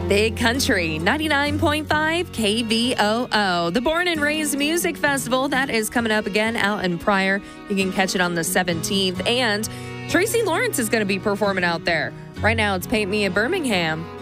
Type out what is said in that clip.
Big Country, 99.5 KVOO. The Born and Raised Music Festival, that is coming up again out in Pryor. You can catch it on the 17th. And Tracy Lawrence is going to be performing out there. Right now, it's Paint Me in Birmingham.